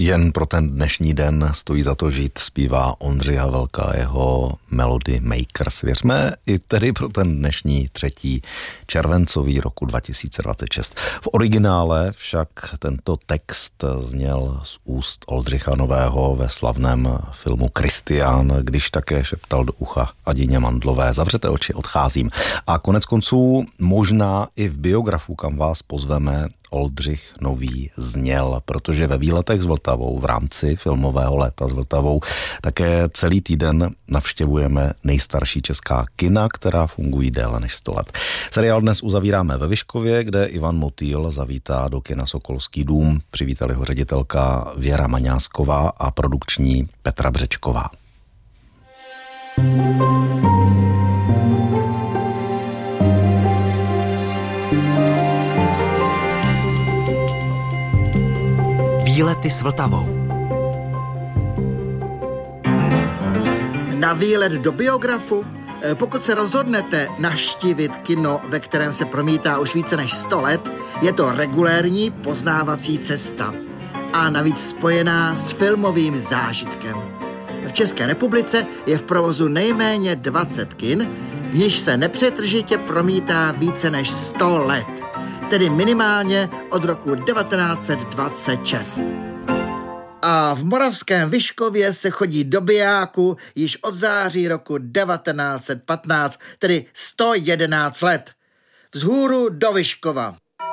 Jen pro ten dnešní den stojí za to žít, zpívá Ondřej Havelka a jeho Melody Makers. Věřme i tedy pro ten dnešní 3. červencový roku 2026. V originále však tento text zněl z úst Oldřicha Nového ve slavném filmu Kristián, když také šeptal do ucha Adině Mandlové: zavřete oči, odcházím. A konec konců možná i v biografu, kam vás pozveme, Oldřich Nový zněl, protože ve výletech s Vltavou v rámci filmového léta s Vltavou také celý týden navštěvujeme nejstarší česká kina, která fungují déle než 100 let. Seriál dnes uzavíráme ve Vyškově, kde Ivan Motýl zavítá do kina Sokolský dům. Přivítali ho ředitelka Věra Maňásková a produkční Petra Břečková. Výlety s Vltavou. Na výlet do biografu? Pokud se rozhodnete navštívit kino, ve kterém se promítá už více než 100 let, je to regulérní poznávací cesta a navíc spojená s filmovým zážitkem. V České republice je v provozu nejméně 20 kin, v nichž se nepřetržitě promítá více než 100 let. Tedy minimálně od roku 1926. A v moravském Vyškově se chodí do bijáku již od září roku 1915, tedy 111 let. Vzhůru do Vyškova.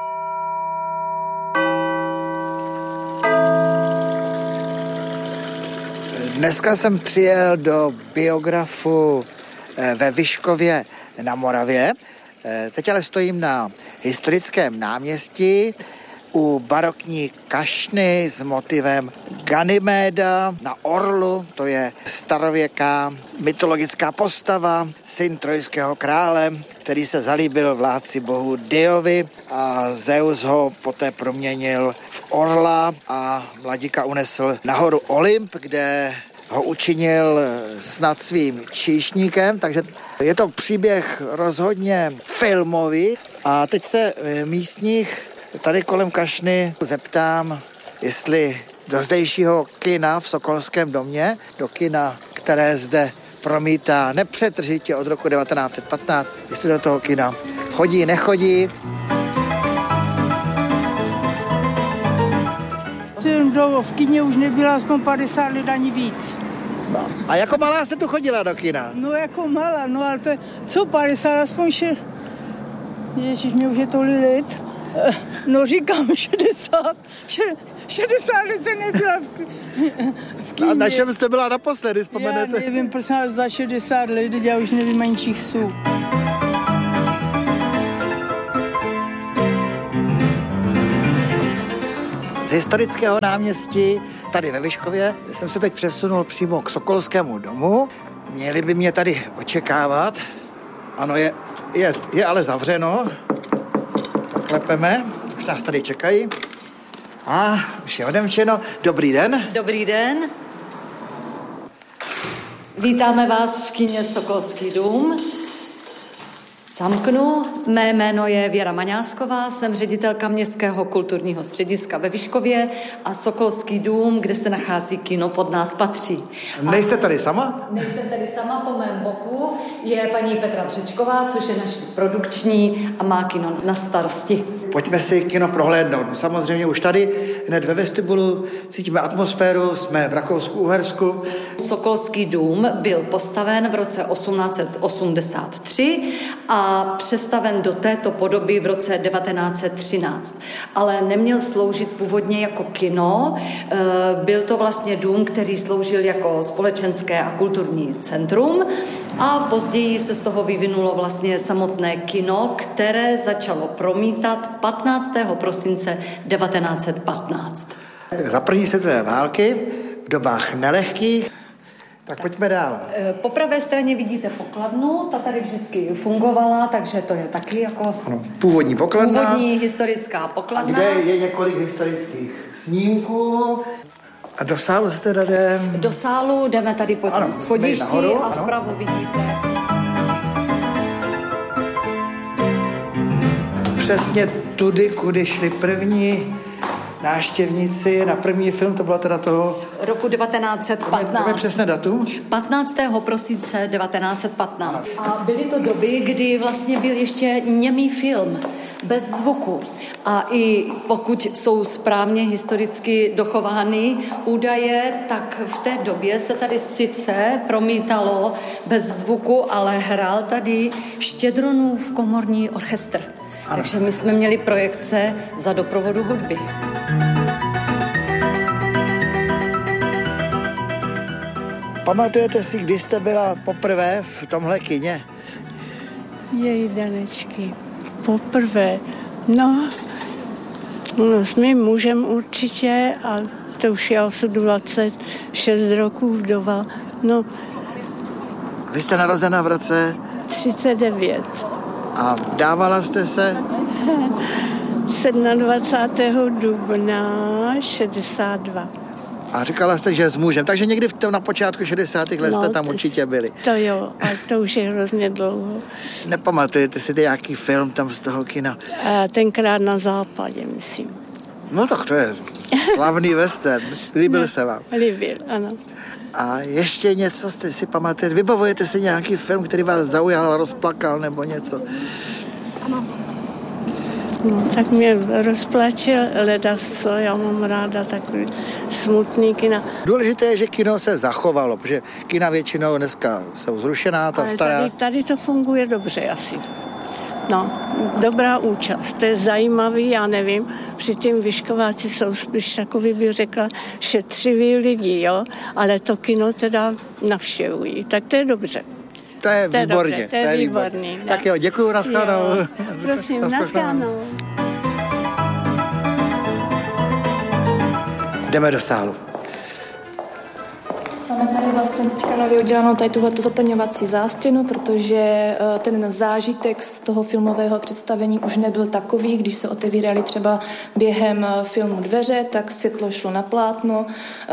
Dneska jsem přijel do biografu ve Vyškově na Moravě. Teď ale stojím na historickém náměstí u barokní kašny s motivem Ganyméda na orlu. To je starověká mytologická postava, syn trojského krále, který se zalíbil vládci bohu Diovi a Zeus ho poté proměnil v orla a mladíka unesl na horu Olymp, kde ho učinil snad svým číšníkem, takže je to příběh rozhodně filmový. A teď se místních tady kolem kašny zeptám, jestli do zdejšího kina v Sokolském domě, do kina, které zde promítá nepřetržitě od roku 1915, jestli do toho kina chodí, nechodí. V kině už nebyla aspoň 50 let ani víc. No. A jako malá jste tu chodila do kina? No jako malá, no ale to je, co 50, aspoň Ježiš, mě už je tolik let. No říkám 60 let jsem nebyla v kině. A na čem jste byla naposledy, vzpomenete? Já nevím, prosím, za 60 let, já už nevím ani číslu. Z historického náměstí tady ve Vyškově jsem se teď přesunul přímo k Sokolskému domu. Měli by mě tady očekávat. Ano, je ale zavřeno. Tak klepeme, už nás tady čekají. A už je odemčeno. Dobrý den. Dobrý den. Vítáme vás v kině Sokolský dům. Zamknu. Mé jméno je Věra Maňásková, jsem ředitelka Městského kulturního střediska ve Vyškově a Sokolský dům, kde se nachází kino, pod nás patří. Nejste tady sama? Nejsem tady sama, po mém boku je paní Petra Břečková, což je naší produkční a má kino na starosti. Pojďme si kino prohlédnout. Samozřejmě už tady hned ve vestibulu cítíme atmosféru, jsme v Rakousku-Uhersku. Sokolský dům byl postaven v roce 1883 a přestaven do této podoby v roce 1913. Ale neměl sloužit původně jako kino, byl to vlastně dům, který sloužil jako společenské a kulturní centrum a později se z toho vyvinulo vlastně samotné kino, které začalo promítat 15. prosince 1915. Za první světové války, v dobách nelehkých. Tak pojďme dál. Po pravé straně vidíte pokladnu, ta tady vždycky fungovala, takže to je taky jako ano, původní pokladna. Původní historická pokladna. A kde je několik historických snímků. A do sálu se teda jdeme? Do sálu jdeme tady po tom schodišti a vpravo vidíte. Přesně tudy, kudy šli první návštěvníci na první film, to bylo teda toho... Roku 1915. To je přesné datum? 15. prosince 1915. A byly to doby, kdy vlastně byl ještě němý film, bez zvuku. A i pokud jsou správně historicky dochovány údaje, tak v té době se tady sice promítalo bez zvuku, ale hrál tady Štědronův komorní orchestr. Ano. Takže my jsme měli projekce za doprovodu hudby. Pamatujete si, kdy jste byla poprvé v tomhle kině? Jej, Danečky, poprvé. No, s mým mužem určitě, a to už je asi 26 roků vdova. No. Vy jste narozena v roce? 39. A vdávala jste se? 27. dubna 62. A říkala jste, že s mužem, takže někdy na počátku 60. let jste tam určitě byli. To jo, a to už je hrozně dlouho. Nepamatujete si nějaký film tam z toho kina? Tenkrát na západě, myslím. No tak to je slavný western. Líbil se vám? Líbil, ano. A ještě něco jste si pamatujete? Vybavujete si nějaký film, který vás zaujal, rozplakal nebo něco? No, tak mě rozplačil ledaso, já mám ráda takový smutný kina. Důležité je, že kino se zachovalo, protože kina většinou dneska jsou zrušená, ta stará. Tady to funguje dobře asi. No, dobrá účast, to je zajímavý, já nevím, při tím Vyškováci jsou spíš takový, bych řekla, šetřiví lidi, jo, ale to kino teda navštěvují, tak to je dobře. To je výborně. To je výborný. Tak jo, děkuju, nashledanou. Prosím, nashledanou. Jdeme do sálu. Máme tady vlastně teďka nově udělanou tady tuhletu zatemňovací zástěnu, protože ten zážitek z toho filmového představení už nebyl takový, když se otevíraly třeba během filmu dveře, tak světlo šlo na plátno,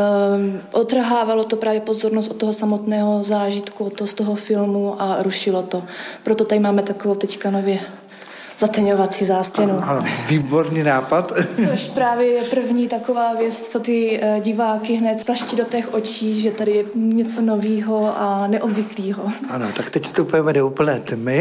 otrhávalo to právě pozornost od toho samotného zážitku, z toho filmu a rušilo to. Proto tady máme takovou teďka nově zatemňovací zástěnu. Ano, výborný nápad. Což právě je první taková věc, co ty diváky hned taští do těch očí, že tady je něco novýho a neobvyklého. Ano, tak teď vstupujeme do úplné tmy,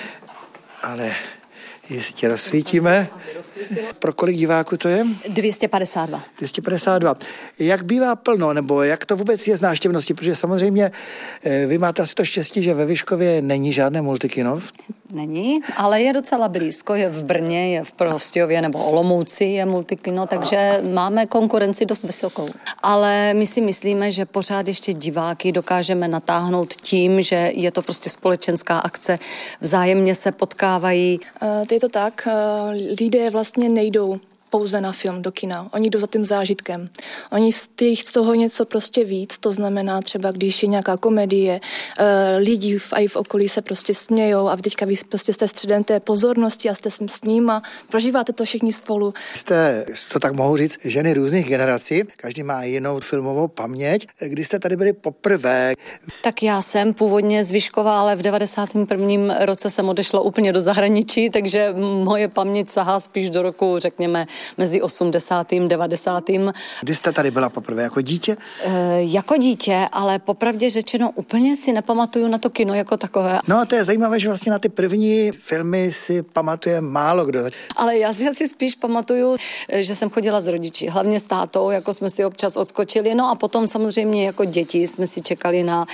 ale jistě rozsvítíme. Pro kolik diváků to je? 252. 252. Jak bývá plno, nebo jak to vůbec je z návštěvnosti? Protože samozřejmě vy máte asi to štěstí, že ve Vyškově není žádné multikino. Není, ale je docela blízko, je v Brně, je v Prostějově nebo Olomouci je multikino, takže máme konkurenci dost vysokou. Ale my si myslíme, že pořád ještě diváky dokážeme natáhnout tím, že je to prostě společenská akce, vzájemně se potkávají. Je to tak, lidé vlastně nejdou pouze na film do kina. Oni jdou za tím zážitkem. Oni chtějí z toho něco prostě víc, to znamená třeba, když je nějaká komedie, lidi v okolí se prostě smějou a teďka vy prostě jste středem té pozornosti a jste s nima, prožíváte to všichni spolu. Jste, to tak mohu říct, ženy různých generací, každý má jinou filmovou paměť. Kdy jste tady byli poprvé? Tak já jsem původně z Vyškova, ale v 91. roce jsem odešla úplně do zahraničí, takže moje paměť sahá spíš do roku, řekněme, mezi 80. a 90. Kdy jste tady byla poprvé, jako dítě? Jako dítě, ale popravdě řečeno úplně si nepamatuju na to kino jako takové. No a to je zajímavé, že vlastně na ty první filmy si pamatuje málo kdo. Ale já si asi spíš pamatuju, že jsem chodila s rodiči, hlavně s tátou, jako jsme si občas odskočili, no a potom samozřejmě jako děti jsme si čekali na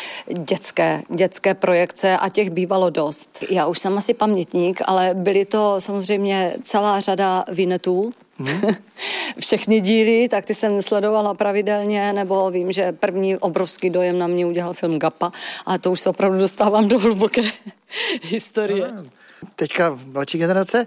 dětské projekce a těch bývalo dost. Já už jsem asi pamětník, ale byly to samozřejmě celá řada Vinetů. Všechny díly, tak ty jsem sledovala pravidelně, nebo vím, že první obrovský dojem na mě udělal film Gapa, a to už se opravdu dostávám do hluboké historie. Teďka mladší generace?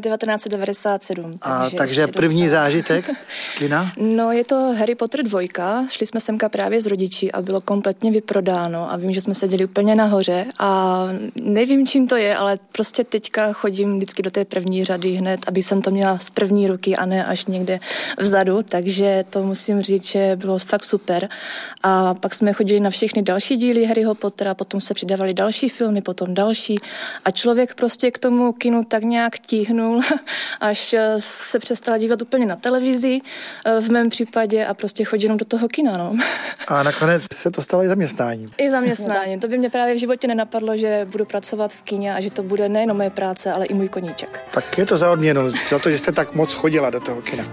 1997. Takže první zážitek z kina? No, je to Harry Potter 2. Šli jsme semka právě s rodiči a bylo kompletně vyprodáno a vím, že jsme seděli úplně nahoře a nevím, čím to je, ale prostě teďka chodím vždycky do té první řady hned, aby jsem to měla z první ruky a ne až někde vzadu, takže to musím říct, že bylo fakt super. A pak jsme chodili na všechny další díly Harryho Pottera, potom se přidávaly další filmy, potom další a člověk prostě prostě k tomu kinu tak nějak tíhnul, až se přestala dívat úplně na televizi v mém případě a prostě chodí jenom do toho kina, no. A nakonec se to stalo i zaměstnání. I zaměstnání. To by mě právě v životě nenapadlo, že budu pracovat v kině a že to bude nejenom moje práce, ale i můj koníček. Tak je to za odměnu, za to, že jste tak moc chodila do toho kina.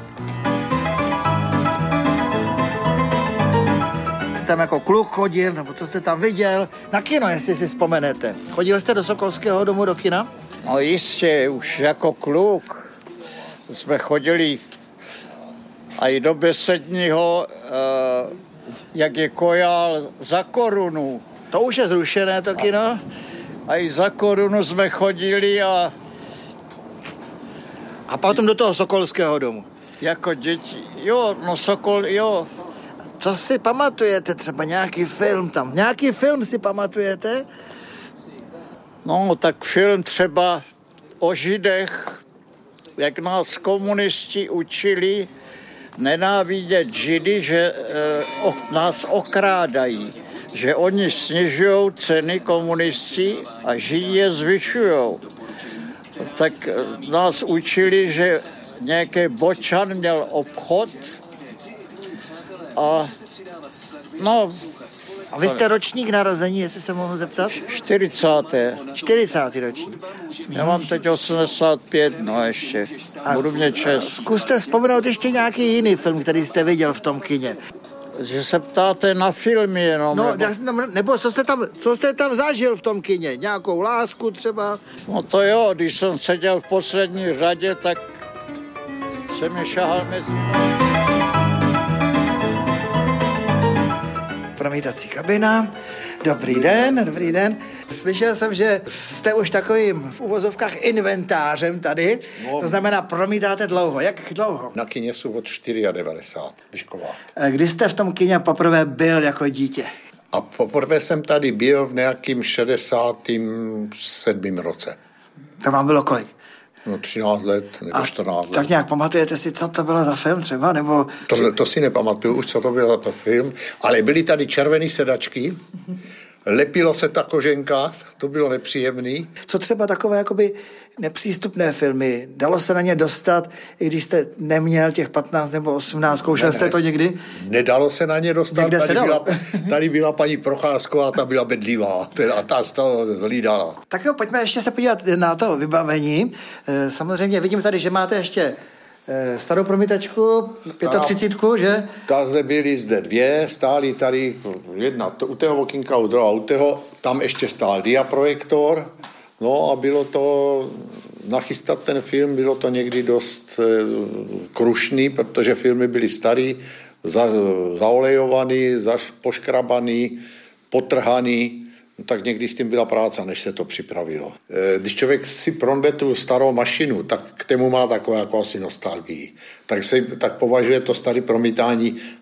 Jste tam jako kluk chodil, nebo co jste tam viděl? Na kino, jestli si vzpomenete. Chodil jste do Sokolského domu do kina? No jistě, už jako kluk jsme chodili a i do Besedního, jak je Kojál, za korunu. To už je zrušené, to kino. A i za korunu jsme chodili a potom do toho Sokolského domu. jako děti, jo, no Sokol, jo. Co si pamatujete? Třeba nějaký film tam? Nějaký film si pamatujete? No, tak film třeba o Židech, jak nás komunisti učili nenávidět Židy, že nás okrádají, že oni snižují ceny komunisti a Židi je zvyšují. Tak nás učili, že nějaký Bočan měl obchod a no... A vy jste ročník narození, jestli se mohu zeptat? 40. 40. ročník. Já mám teď 85, no ještě. Budu mě čest. Zkuste vzpomenout ještě nějaký jiný film, který jste viděl v tom kině. Že se ptáte na filmy jenom. No, nebo co jste tam zažil v tom kině? Nějakou lásku třeba? No to jo, když jsem seděl v poslední řadě, tak jsem mi šahal mezi... Promítací kabina. Dobrý den. Slyšel jsem, že jste už takovým v uvozovkách inventářem tady. No. To znamená, promítáte dlouho. Jak dlouho? Na kině jsou od 94, Vyšková. Kdy jste v tom kině poprvé byl jako dítě? A poprvé jsem tady byl v nějakým 67. roce. To vám bylo kolik? No 13 let nebo 14 let. Tak nějak pamatujete si, co to bylo za film třeba? Nebo... To si nepamatuju už, co to byl za to film, ale byly tady červené sedačky, lepilo se ta koženka, to bylo nepříjemný. Co třeba takové jakoby nepřístupné filmy? Dalo se na ně dostat, i když jste neměl těch 15 nebo 18, zkoušel jste to někdy? Nedalo se na ně dostat. Tady byla paní Procházková, ta byla bedlivá, a ta z toho zhlídala. Tak jo, pojďme ještě se podívat na to vybavení. Samozřejmě vidím tady, že máte ještě starou promítačku, 35, že? Byly zde dvě, stály tady jedna u tého okýnka, u druhého, u tého, tam ještě stál diaprojektor, no a bylo to, nachystat ten film, bylo to někdy dost krušný, protože filmy byly starý, zaolejovaný, poškrabaný, potrhaný, no tak někdy s tím byla práce, než se to připravilo. Když člověk si pronde tu starou mašinu, tak k tému má takové jako asi nostalgii. Tak považuje to staré promítání